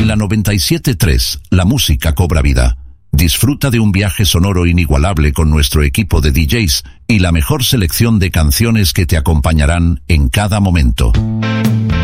la 97.3, la música cobra vida. Disfruta de un viaje sonoro inigualable con nuestro equipo de DJs y la mejor selección de canciones que te acompañarán en cada momento.